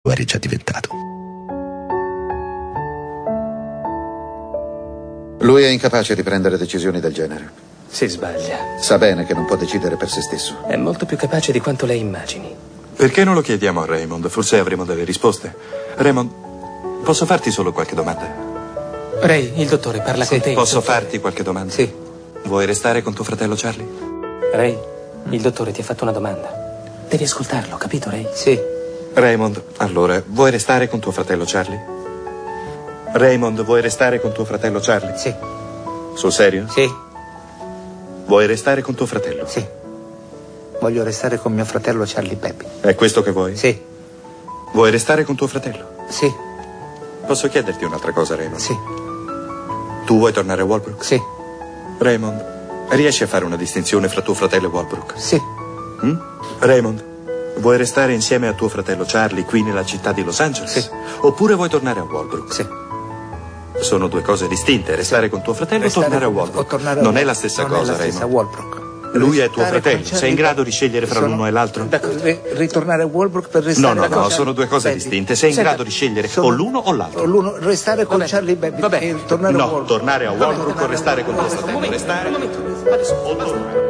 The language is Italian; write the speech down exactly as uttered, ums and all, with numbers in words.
lo eri già diventato. Lui è incapace di prendere decisioni del genere. Si sbaglia. Sa bene che non può decidere per se stesso. È molto più capace di quanto lei immagini. Perché non lo chiediamo a Raymond? Forse avremo delle risposte. Raymond, posso farti solo qualche domanda? Ray, il dottore parla Sì, con te. posso dottore. farti qualche domanda? Sì. Vuoi restare con tuo fratello Charlie? Ray, il dottore ti ha fatto una domanda. Devi ascoltarlo, capito, Ray? Sì. Raymond, allora, vuoi restare con tuo fratello Charlie? Raymond, vuoi restare con tuo fratello Charlie? Sì. Sul serio? Sì. Vuoi restare con tuo fratello? Sì. Voglio restare con mio fratello Charlie Peppy. È questo che vuoi? Sì. Vuoi restare con tuo fratello? Sì. Posso chiederti un'altra cosa, Raymond? Sì. Tu vuoi tornare a Walbrook? Sì. Raymond, riesci a fare una distinzione fra tuo fratello e Walbrook? Sì. Mm? Raymond, vuoi restare insieme a tuo fratello Charlie qui nella città di Los Angeles? Sì. Oppure vuoi tornare a Walbrook? Sì. Sono due cose distinte, restare con tuo fratello Restare o tornare con- a Walbrook. o tornare a non è Walbrook. la stessa non cosa, è la stessa Raymond. Walbrook. Lui è tuo Restare fratello, con sei in Charlie- grado di scegliere fra Sono- l'uno e l'altro? D'accordo, ri- ritornare a Walbrook per restare No, no, con no, Charlie- sono due cose Senti, distinte. Sei in senta, grado di scegliere sono- o l'uno o l'altro. o l'uno, restare con Vabbè, Charlie Baby vabbè. e tornare a No, Walbrook. tornare a Walbrook o tornare a restare con tuo Walbrook. fratello. Restare Un momento. Adesso, o tornare.